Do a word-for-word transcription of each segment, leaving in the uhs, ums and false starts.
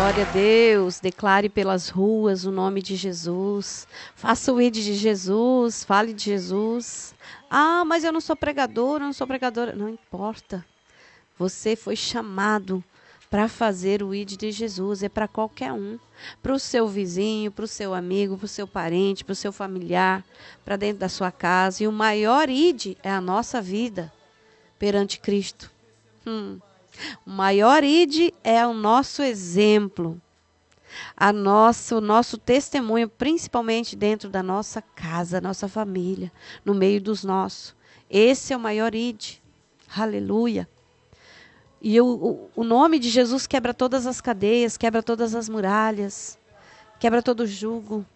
Glória a Deus. Declare pelas ruas o nome de Jesus. Faça o I D de Jesus. Fale de Jesus. Ah, mas eu não sou pregadora, eu não sou pregadora. Não importa. Você foi chamado para fazer o I D de Jesus. É para qualquer um. Para o seu vizinho, para o seu amigo, para o seu parente, para o seu familiar, para dentro da sua casa. E o maior I D é a nossa vida perante Cristo. Hum. O maior I D é o nosso exemplo, a nossa, o nosso testemunho, principalmente dentro da nossa casa, nossa família, no meio dos nossos. Esse é o maior I D. Aleluia. E o, o, o nome de Jesus quebra todas as cadeias, quebra todas as muralhas, quebra todo o jugo.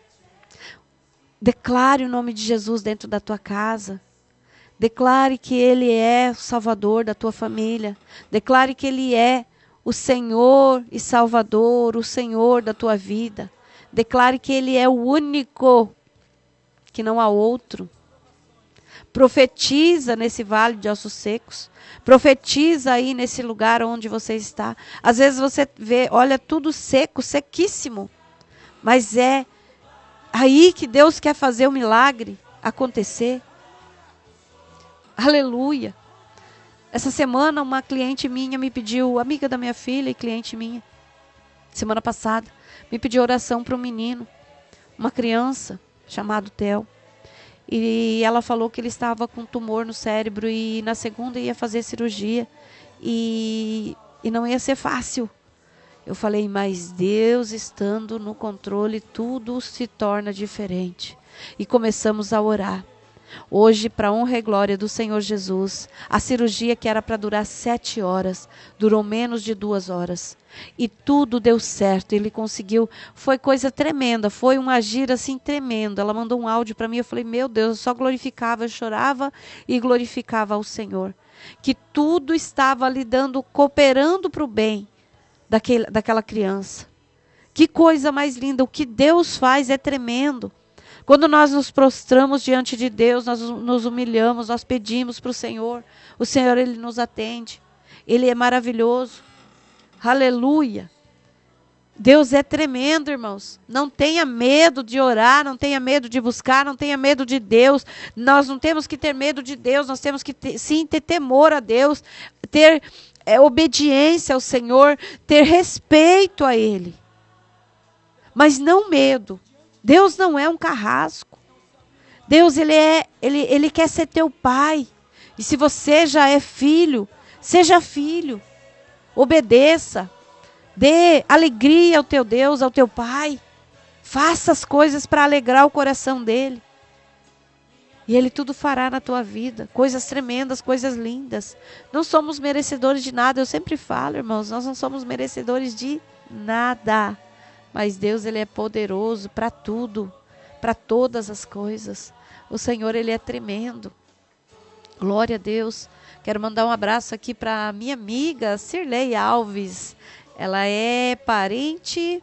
Declare o nome de Jesus dentro da tua casa. Declare que Ele é o Salvador da tua família. Declare que Ele é o Senhor e Salvador, o Senhor da tua vida. Declare que Ele é o único, que não há outro. Profetiza nesse vale de ossos secos. Profetiza aí nesse lugar onde você está. Às vezes você vê, olha tudo seco, sequíssimo. Mas é aí que Deus quer fazer o milagre acontecer. Aleluia. Essa semana uma cliente minha me pediu, amiga da minha filha e cliente minha, semana passada, me pediu oração para um menino, uma criança chamado Theo. E ela falou que ele estava com tumor no cérebro e na segunda ia fazer cirurgia e, e não ia ser fácil. Eu falei, mas Deus estando no controle, tudo se torna diferente. E começamos a orar. Hoje, para honra e glória do Senhor Jesus, a cirurgia que era para durar sete horas, durou menos de duas horas. E tudo deu certo, ele conseguiu, foi coisa tremenda, foi um agir assim tremendo. Ela mandou um áudio para mim, eu falei, meu Deus, eu só glorificava, eu chorava e glorificava ao Senhor. Que tudo estava lhe dando, cooperando para o bem daquele, daquela criança. Que coisa mais linda, o que Deus faz é tremendo. Quando nós nos prostramos diante de Deus, nós nos humilhamos, nós pedimos para o Senhor. O Senhor, Ele nos atende. Ele é maravilhoso. Aleluia. Deus é tremendo, irmãos. Não tenha medo de orar, não tenha medo de buscar, não tenha medo de Deus. Nós não temos que ter medo de Deus, nós temos que ter, sim ter temor a Deus, ter é, obediência ao Senhor, ter respeito a Ele. Mas não medo. Deus não é um carrasco. Deus, ele, é, ele, ele quer ser teu pai. E se você já é filho, seja filho. Obedeça. Dê alegria ao teu Deus, ao teu pai. Faça as coisas para alegrar o coração dele. E ele tudo fará na tua vida. Coisas tremendas, coisas lindas. Não somos merecedores de nada. Eu sempre falo, irmãos, nós não somos merecedores de nada. Mas Deus, Ele é poderoso para tudo, para todas as coisas. O Senhor, Ele é tremendo. Glória a Deus. Quero mandar um abraço aqui para minha amiga Cirlei Alves. Ela é parente,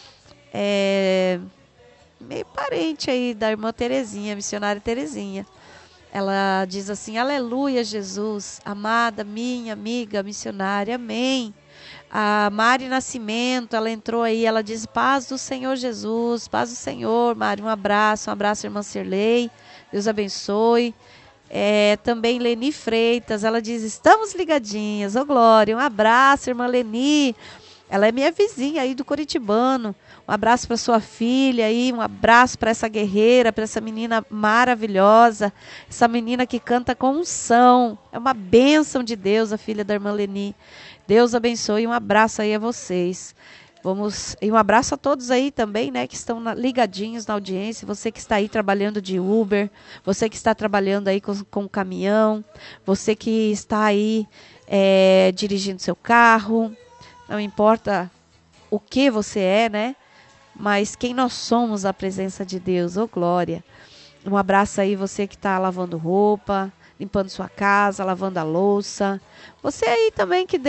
é, meio parente aí da irmã Terezinha, missionária Terezinha. Ela diz assim, aleluia Jesus, amada minha amiga missionária, amém. A Mari Nascimento, ela entrou aí, ela diz, paz do Senhor Jesus, paz do Senhor, Mari, um abraço, um abraço, irmã Cirlei, Deus abençoe. É, também Leni Freitas, ela diz, estamos ligadinhas, ô glória, um abraço, irmã Leni, ela é minha vizinha aí do Curitibano, um abraço para sua filha aí, um abraço para essa guerreira, para essa menina maravilhosa, essa menina que canta com unção, é uma bênção de Deus, a filha da irmã Leni. Deus abençoe e um abraço aí a vocês. Vamos, e um abraço a todos aí também, né, que estão na, ligadinhos na audiência. Você que está aí trabalhando de Uber, você que está trabalhando aí com, com caminhão, você que está aí é, dirigindo seu carro. Não importa o que você é, né? Mas quem nós somos a presença de Deus, ô glória. Um abraço aí você que está lavando roupa, limpando sua casa, lavando a louça. Você aí também que